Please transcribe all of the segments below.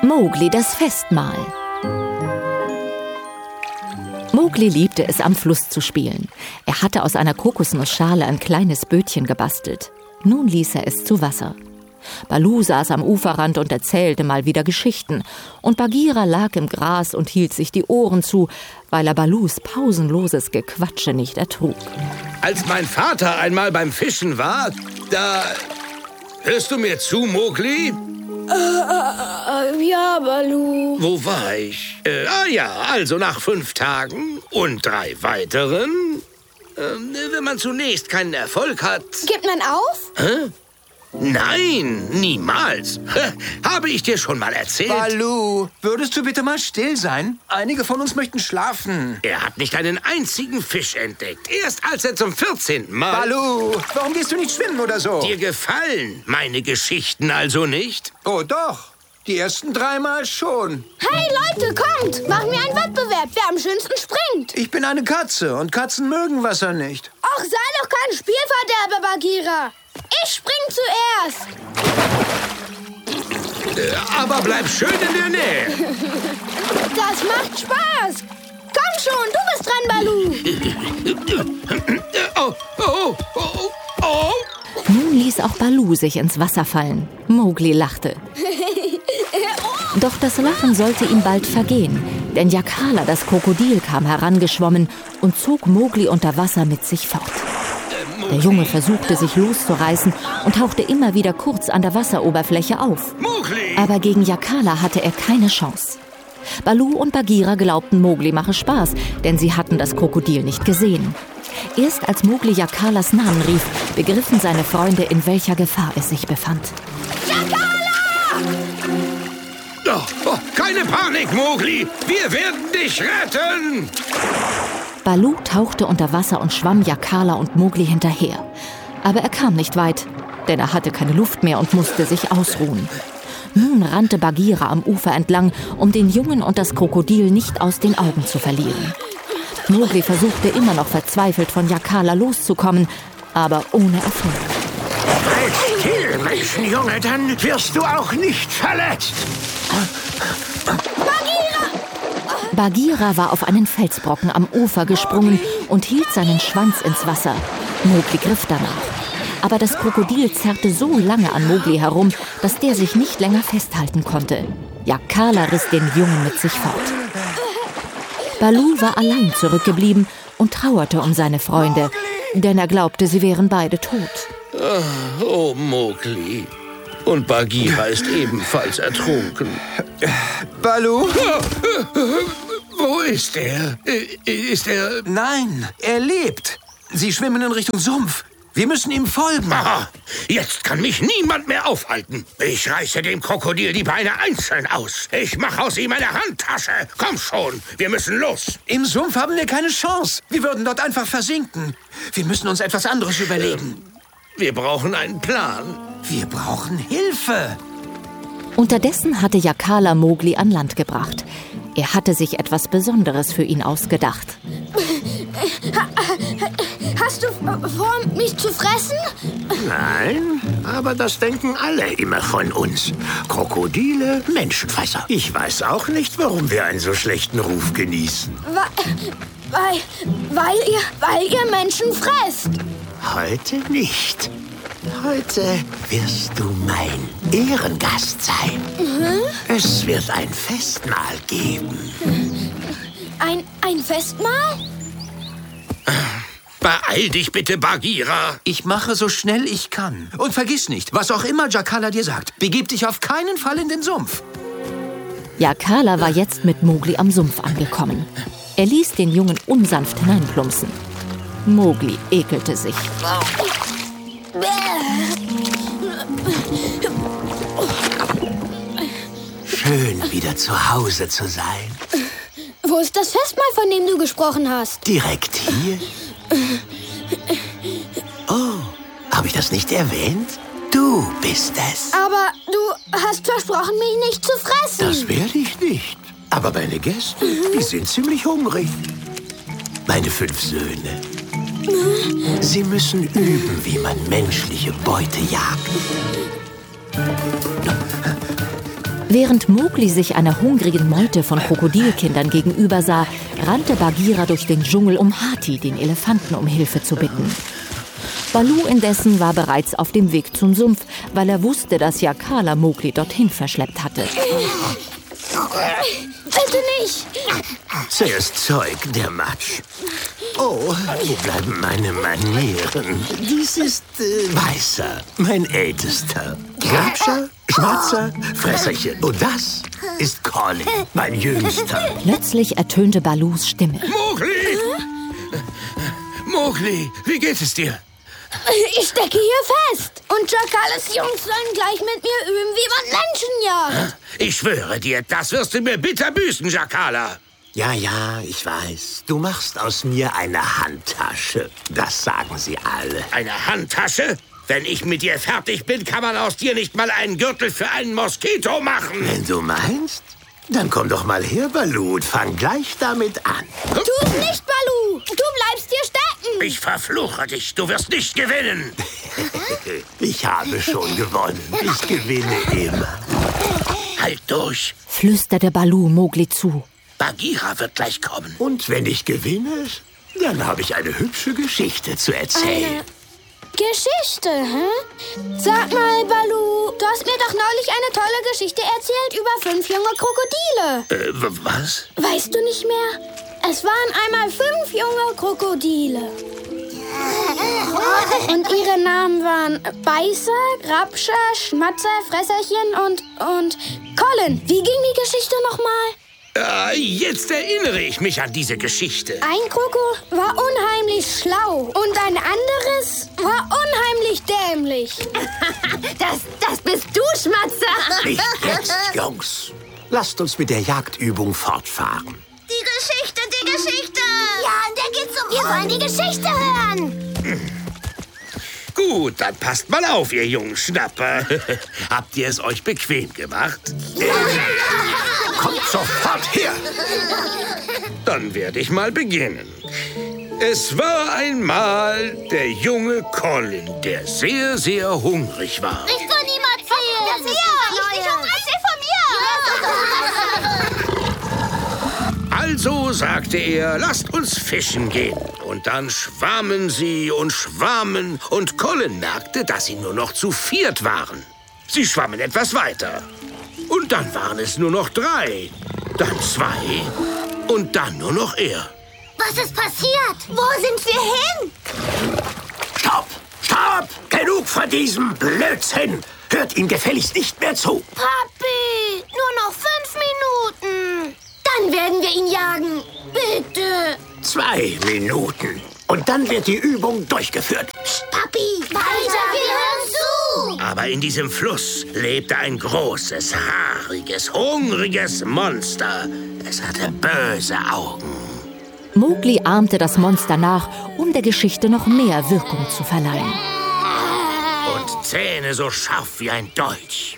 Mowgli das Festmahl. Mowgli liebte es, am Fluss zu spielen. Er hatte aus einer Kokosnussschale ein kleines Bötchen gebastelt. Nun ließ er es zu Wasser. Baloo saß am Uferrand und erzählte mal wieder Geschichten. Und Bagheera lag im Gras und hielt sich die Ohren zu, weil er Baloos pausenloses Gequatsche nicht ertrug. Als mein Vater einmal beim Fischen war, da... Hörst du mir zu, Mowgli? Ja, Baloo. Wo war ich? Also nach 5 Tagen und 3 weiteren. Wenn man zunächst keinen Erfolg hat... Gibt man auf? Hä? Nein, niemals. Habe ich dir schon mal erzählt? Baloo, würdest du bitte mal still sein? Einige von uns möchten schlafen. Er hat nicht einen einzigen Fisch entdeckt. Erst als er zum 14. Mal... Baloo, warum gehst du nicht schwimmen oder so? Dir gefallen meine Geschichten also nicht? Oh doch, die ersten 3 Mal schon. Hey Leute, kommt! Machen wir einen Wettbewerb, wer am schönsten springt. Ich bin eine Katze und Katzen mögen Wasser nicht. Ach, sei doch kein Spielverderber, Bagheera. Ich spring zuerst. Aber bleib schön in der Nähe. Das macht Spaß. Komm schon, du bist dran, Baloo. Oh. Nun ließ auch Baloo sich ins Wasser fallen. Mowgli lachte. Doch das Lachen sollte ihm bald vergehen, denn Jakala, das Krokodil, kam herangeschwommen und zog Mowgli unter Wasser mit sich fort. Der Junge versuchte, sich loszureißen und tauchte immer wieder kurz an der Wasseroberfläche auf. Mowgli! Aber gegen Jakala hatte er keine Chance. Baloo und Bagheera glaubten, Mowgli mache Spaß, denn sie hatten das Krokodil nicht gesehen. Erst als Mowgli Jakalas Namen rief, begriffen seine Freunde, in welcher Gefahr es sich befand. Jakala! Keine Panik, Mowgli! Wir werden dich retten! Baloo tauchte unter Wasser und schwamm Jakala und Mowgli hinterher. Aber er kam nicht weit, denn er hatte keine Luft mehr und musste sich ausruhen. Nun rannte Bagheera am Ufer entlang, um den Jungen und das Krokodil nicht aus den Augen zu verlieren. Mowgli versuchte immer noch verzweifelt, von Jakala loszukommen, aber ohne Erfolg. Halt still, Menschenjunge, dann wirst du auch nicht verletzt. Bagheera war auf einen Felsbrocken am Ufer gesprungen und hielt seinen Schwanz ins Wasser. Mowgli griff danach. Aber das Krokodil zerrte so lange an Mowgli herum, dass der sich nicht länger festhalten konnte. Jakala riss den Jungen mit sich fort. Baloo war allein zurückgeblieben und trauerte um seine Freunde, denn er glaubte, sie wären beide tot. Oh, Mowgli. Und Bagheera ist ebenfalls ertrunken. Baloo? Wo ist er? Ist er... Nein, er lebt. Sie schwimmen in Richtung Sumpf. Wir müssen ihm folgen. Aha, jetzt kann mich niemand mehr aufhalten. Ich reiße dem Krokodil die Beine einzeln aus. Ich mache aus ihm eine Handtasche. Komm schon, wir müssen los. Im Sumpf haben wir keine Chance. Wir würden dort einfach versinken. Wir müssen uns etwas anderes überlegen. Wir brauchen einen Plan. Wir brauchen Hilfe. Unterdessen hatte Jakala Mowgli an Land gebracht. Er hatte sich etwas Besonderes für ihn ausgedacht. Hast du vor, mich zu fressen? Nein, aber das denken alle immer von uns. Krokodile, Menschenfresser. Ich weiß auch nicht, warum wir einen so schlechten Ruf genießen. Weil ihr Menschen fresst. Heute nicht. Heute wirst du mein Ehrengast sein. Es wird ein Festmahl geben. Ein Festmahl? Beeil dich bitte, Bagheera. Ich mache so schnell ich kann. Und vergiss nicht, was auch immer Jakala dir sagt, begib dich auf keinen Fall in den Sumpf. Jakala war jetzt mit Mowgli am Sumpf angekommen. Er ließ den Jungen unsanft hineinplumpsen. Mowgli ekelte sich. Schön, wieder zu Hause zu sein. Wo ist das Festmahl, von dem du gesprochen hast? Direkt hier? Oh, habe ich das nicht erwähnt? Du bist es. Aber du hast versprochen, mich nicht zu fressen. Das werde ich nicht. Aber meine Gäste, die sind ziemlich hungrig. Meine 5 Söhne. Sie müssen üben, wie man menschliche Beute jagt. Während Mowgli sich einer hungrigen Meute von Krokodilkindern gegenübersah, rannte Bagheera durch den Dschungel, um Hati, den Elefanten, um Hilfe zu bitten. Baloo indessen war bereits auf dem Weg zum Sumpf, weil er wusste, dass Jacala Mowgli dorthin verschleppt hatte. Bitte nicht! Zuerst Zeug, der Matsch. Oh, wo bleiben meine Manieren? Dies ist Weißer, mein Ältester. Grabscher, Schwarzer, Fresserchen. Und das ist Colin, mein Jüngster. Plötzlich ertönte Baloos Stimme. Mowgli! Mowgli, wie geht es dir? Ich stecke hier fest. Und Jakalas Jungs sollen gleich mit mir üben, wie man Menschen jagt. Ich schwöre dir, das wirst du mir bitter büßen, Jacala. Ja, ich weiß. Du machst aus mir eine Handtasche. Das sagen sie alle. Eine Handtasche? Wenn ich mit dir fertig bin, kann man aus dir nicht mal einen Gürtel für einen Moskito machen. Wenn du meinst, dann komm doch mal her, Baloo, und fang gleich damit an. Tu's nicht, Baloo. Du bleibst hier stecken. Ich verfluche dich, du wirst nicht gewinnen. Ich habe schon gewonnen. Ich gewinne immer. Halt durch. Flüsterte Baloo Mowgli zu. Bagheera wird gleich kommen. Und wenn ich gewinne, dann habe ich eine hübsche Geschichte zu erzählen. Geschichte, hä? Sag mal, Baloo, du hast mir doch neulich eine tolle Geschichte erzählt über 5 junge Krokodile. Was? Weißt du nicht mehr? Es waren einmal 5 junge Krokodile. Und ihre Namen waren Beißer, Grabscher, Schmatzer, Fresserchen und Colin. Wie ging die Geschichte nochmal? Jetzt erinnere ich mich an diese Geschichte. Ein Kroko war unheimlich schlau und ein anderes war unheimlich dämlich. Das bist du, Schmatzer. Nicht jetzt, Jungs. Lasst uns mit der Jagdübung fortfahren. Die Geschichte. Ja, und der geht's um uns. Wir wollen die Geschichte hören. Gut, dann passt mal auf, ihr jungen Schnapper. Habt ihr es euch bequem gemacht? Kommt sofort her! Dann werde ich mal beginnen. Es war einmal der junge Colin, der sehr, sehr hungrig war. Ich kann ihm erzählen. Erzähl von mir. Also sagte er, lasst uns fischen gehen. Und dann schwammen sie und Colin merkte, dass sie nur noch zu 4 waren. Sie schwammen etwas weiter. Und dann waren es nur noch 3, dann 2 und dann nur noch er. Was ist passiert? Wo sind wir hin? Stopp! Genug von diesem Blödsinn! Hört ihm gefälligst nicht mehr zu. Papi, nur noch 5 Minuten. Dann werden wir ihn jagen. Bitte. 2 Minuten. Und dann wird die Übung durchgeführt. Papi, weiter, wir hören zu. Aber in diesem Fluss lebte ein großes, haariges, hungriges Monster. Es hatte böse Augen. Mowgli ahmte das Monster nach, um der Geschichte noch mehr Wirkung zu verleihen. Und Zähne so scharf wie ein Dolch.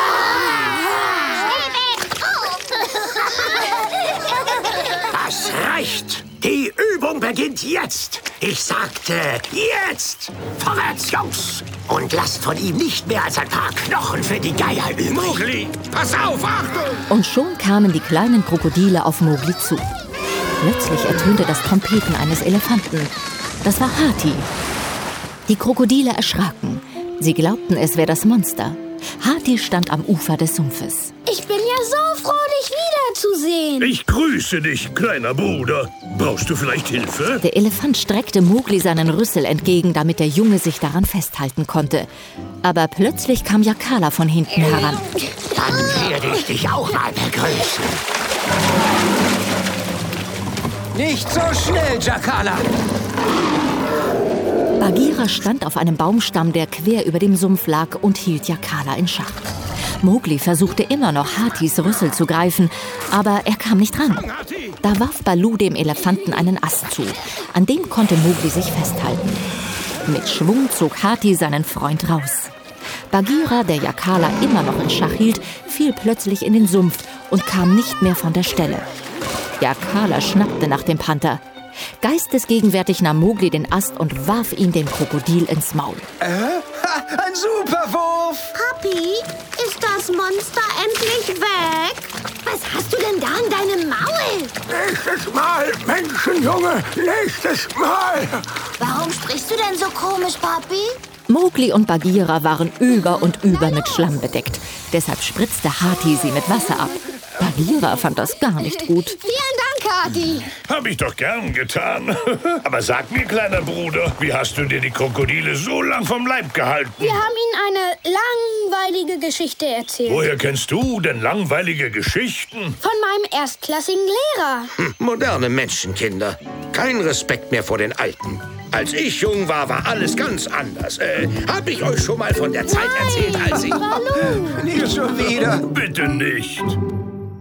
Das reicht. Die Übung beginnt jetzt. Ich sagte jetzt. Vorwärts, Jungs. Und lasst von ihm nicht mehr als ein paar Knochen für die Geier übrig. Mowgli, pass auf, Achtung! Und schon kamen die kleinen Krokodile auf Mowgli zu. Plötzlich ertönte das Trompeten eines Elefanten. Das war Hati. Die Krokodile erschraken. Sie glaubten, es wäre das Monster. Hati stand am Ufer des Sumpfes. Ich bin ja so froh, dich wiederzusehen. Ich grüße dich, kleiner Bruder. Brauchst du vielleicht Hilfe? Der Elefant streckte Mowgli seinen Rüssel entgegen, damit der Junge sich daran festhalten konnte. Aber plötzlich kam Jacala von hinten heran. Dann werde ich dich auch mal begrüßen. Nicht so schnell, Jacala! Bagheera stand auf einem Baumstamm, der quer über dem Sumpf lag, und hielt Jacala in Schach. Mowgli versuchte immer noch, Hatis Rüssel zu greifen, aber er kam nicht ran. Da warf Baloo dem Elefanten einen Ast zu. An dem konnte Mowgli sich festhalten. Mit Schwung zog Hati seinen Freund raus. Bagheera, der Jacala immer noch in Schach hielt, fiel plötzlich in den Sumpf und kam nicht mehr von der Stelle. Jacala schnappte nach dem Panther. Geistesgegenwärtig nahm Mowgli den Ast und warf ihn dem Krokodil ins Maul. Ein Superwurf! Papi, ist das Monster endlich weg? Was hast du denn da in deinem Maul? Nächstes Mal, Menschenjunge, nächstes Mal. Warum sprichst du denn so komisch, Papi? Mowgli und Bagheera waren über und über mit Schlamm bedeckt. Deshalb spritzte Hati sie mit Wasser ab. Bagheera fand das gar nicht gut. Vielen Dank, Hati. Hab ich doch gern getan. Aber sag mir, kleiner Bruder, wie hast du dir die Krokodile so lang vom Leib gehalten? Wir haben Ihnen eine langweilige Geschichte erzählt. Woher kennst du denn langweilige Geschichten? Von meinem erstklassigen Lehrer. Moderne Menschenkinder. Kein Respekt mehr vor den Alten. Als ich jung war, war alles ganz anders. Hab ich euch schon mal von der Zeit erzählt, als ich... Nicht schon wieder. Bitte nicht.